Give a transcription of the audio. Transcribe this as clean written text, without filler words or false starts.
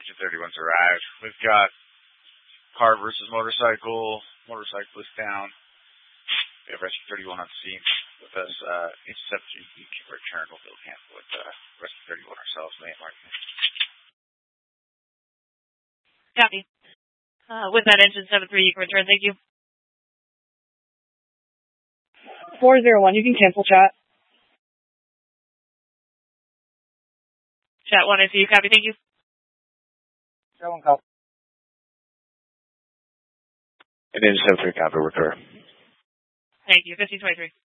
Engine 31's arrived. We've got car versus motorcycle. Motorcyclist down. We have Rescue 31 on scene with us. Engine 17 can return. We'll be able to handle with Rescue 31 ourselves, Nate Martin. Copy. With that, Engine 73, you can return. Thank you. 401, you can cancel chat. Chat 1, I see you. Copy. Thank you. Chat 1, copy. And Engine 73, copy. Recur. Thank you. 1523.